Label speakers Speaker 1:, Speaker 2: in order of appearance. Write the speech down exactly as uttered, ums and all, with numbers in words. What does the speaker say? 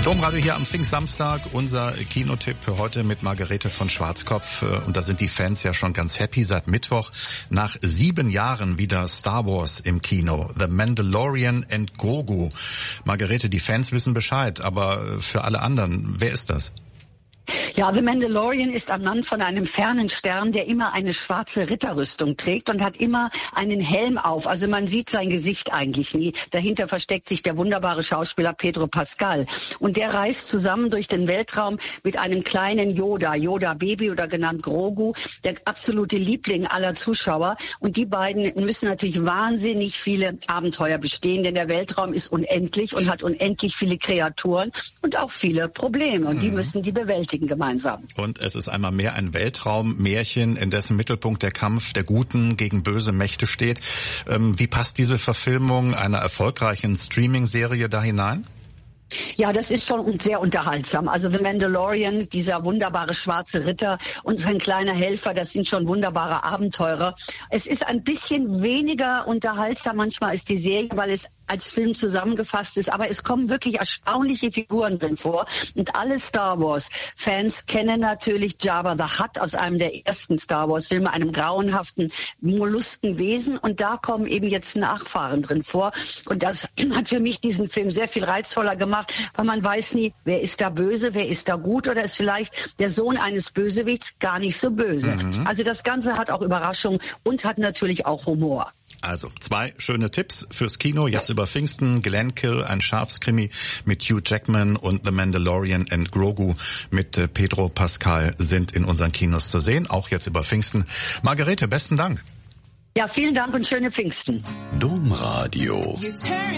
Speaker 1: Domradio hier am Pfingstsamstag, unser Kinotipp für heute mit Margarete von Schwarzkopf. Und da sind die Fans ja schon ganz happy. Seit Mittwoch nach sieben Jahren wieder Star Wars im Kino. The Mandalorian and Grogu. Margarete, die Fans wissen Bescheid, aber für alle anderen, wer ist das?
Speaker 2: Ja, The Mandalorian ist ein Mann von einem fernen Stern, der immer eine schwarze Ritterrüstung trägt und hat immer einen Helm auf. Also man sieht sein Gesicht eigentlich nie. Dahinter versteckt sich der wunderbare Schauspieler Pedro Pascal. Und der reist zusammen durch den Weltraum mit einem kleinen Yoda, Yoda Baby oder genannt Grogu, der absolute Liebling aller Zuschauer. Und die beiden müssen natürlich wahnsinnig viele Abenteuer bestehen, denn der Weltraum ist unendlich und hat unendlich viele Kreaturen und auch viele Probleme. Und die müssen die bewältigen gemeinsam.
Speaker 1: Und es ist einmal mehr ein Weltraummärchen, in dessen Mittelpunkt der Kampf der Guten gegen böse Mächte steht. Ähm, wie passt diese Verfilmung einer erfolgreichen Streaming-Serie da hinein?
Speaker 2: Ja, das ist schon sehr unterhaltsam. Also The Mandalorian, dieser wunderbare schwarze Ritter und sein kleiner Helfer, das sind schon wunderbare Abenteurer. Es ist ein bisschen weniger unterhaltsam manchmal als die Serie, weil es als Film zusammengefasst ist, aber es kommen wirklich erstaunliche Figuren drin vor. Und alle Star Wars-Fans kennen natürlich Jabba the Hutt aus einem der ersten Star Wars-Filme, einem grauenhaften Molluskenwesen. Und da kommen eben jetzt Nachfahren drin vor. Und das hat für mich diesen Film sehr viel reizvoller gemacht, weil man weiß nie, wer ist da böse, wer ist da gut, oder ist vielleicht der Sohn eines Bösewichts gar nicht so böse. Mhm. Also das Ganze hat auch Überraschung und hat natürlich auch Humor.
Speaker 1: Also zwei schöne Tipps fürs Kino. Jetzt über Pfingsten. Glenkill, ein Schafskrimi mit Hugh Jackman, und The Mandalorian and Grogu mit Pedro Pascal sind in unseren Kinos zu sehen. Auch jetzt über Pfingsten. Margarete, besten Dank.
Speaker 2: Ja, vielen Dank und schöne Pfingsten.
Speaker 3: Domradio.